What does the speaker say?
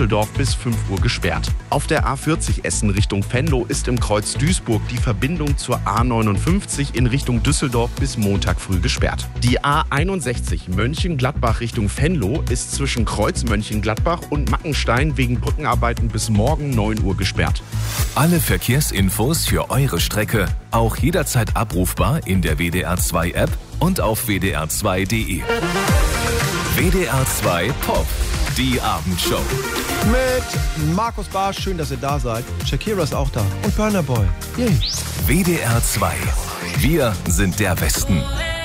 Düsseldorf bis 5 Uhr gesperrt. Auf der A40 Essen Richtung Venlo ist im Kreuz Duisburg die Verbindung zur A59 in Richtung Düsseldorf bis Montag früh gesperrt. Die A61 Mönchengladbach Richtung Venlo ist zwischen Kreuz Mönchengladbach und Mackenstein wegen Brückenarbeiten bis morgen 9 Uhr gesperrt. Alle Verkehrsinfos für eure Strecke auch jederzeit abrufbar in der WDR2 App und auf wdr2.de. WDR2 Pop, die Abendshow. Mit Markus Barsch, schön, dass ihr da seid. Shakira ist auch da und Burna Boy. Yay. WDR2, wir sind der Westen.